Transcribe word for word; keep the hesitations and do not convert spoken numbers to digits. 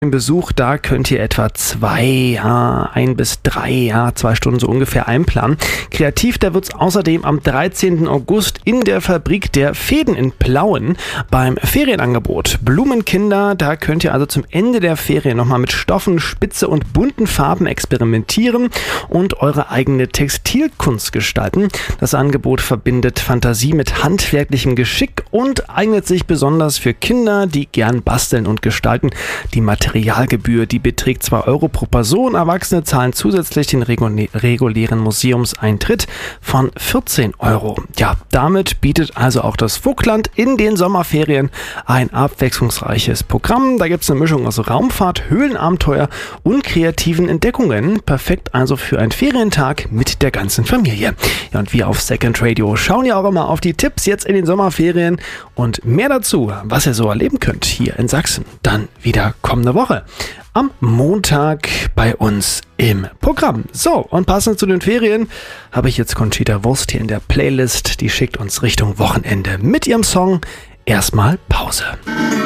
Besuch, da könnt ihr etwa zwei, ja, ein bis drei, ja, zwei Stunden so ungefähr einplanen. Kreativ, da wird's außerdem am dreizehnten August in der Fabrik der Fäden in Plauen beim Ferienangebot. Blumenkinder, da könnt ihr also zum Ende der Ferien nochmal mit Stoffen, Spitze und bunten Farben experimentieren und eure eigene Textilkunst gestalten. Das Angebot verbindet Fantasie mit handwerklichem Geschick und eignet sich besonders für Kinder, die gern basteln und gestalten. Die Materialgebühr, die beträgt zwei Euro pro Person. Erwachsene zahlen zusätzlich den regulären Museumseintritt von vierzehn Euro. Ja, damit bietet also auch das Vogtland in den Sommerferien ein abwechslungsreiches Programm. Da gibt es eine Mischung aus Raumfahrt, Höhlenabenteuer und kreativen Entdeckungen. Perfekt also für einen Ferientag mit der ganzen Familie. Ja, und wir auf Second Radio schauen ja auch immer auf die Tipps jetzt in den Sommerferien und mehr dazu, was ihr so erleben könnt hier in Sachsen, dann wieder kommende Woche. Woche am Montag bei uns im Programm. So, und passend zu den Ferien habe ich jetzt Conchita Wurst hier in der Playlist. Die schickt uns Richtung Wochenende mit ihrem Song Erstmal Pause.